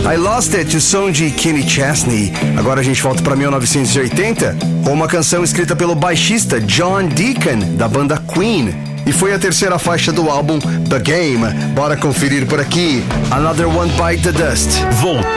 I Lost It, o som de Kenny Chesney. Agora a gente volta pra 1980 com uma canção escrita pelo baixista John Deacon, da banda Queen. E foi a terceira faixa do álbum The Game. Bora conferir por aqui. Another One Bite the Dust. Voltamos